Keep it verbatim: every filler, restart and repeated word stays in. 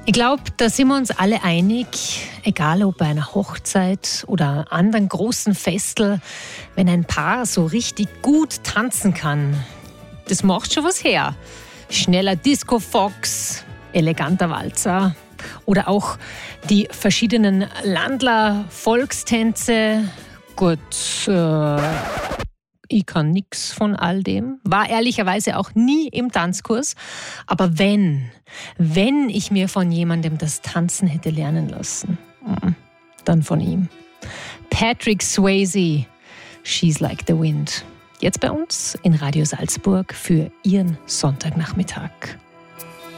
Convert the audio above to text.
Ich glaube, da sind wir uns alle einig, egal ob bei einer Hochzeit oder einem anderen großen Festel, wenn ein Paar so richtig gut tanzen kann, das macht schon was her. Schneller Disco-Fox, eleganter Walzer oder auch die verschiedenen Landler-Volkstänze. Gut, äh, ich kann nichts von all dem. War ehrlicherweise auch nie im Tanzkurs. Aber wenn, wenn ich mir von jemandem das Tanzen hätte lernen lassen, dann von ihm. Patrick Swayze, She's Like the Wind. Jetzt bei uns in Radio Salzburg für Ihren Sonntagnachmittag.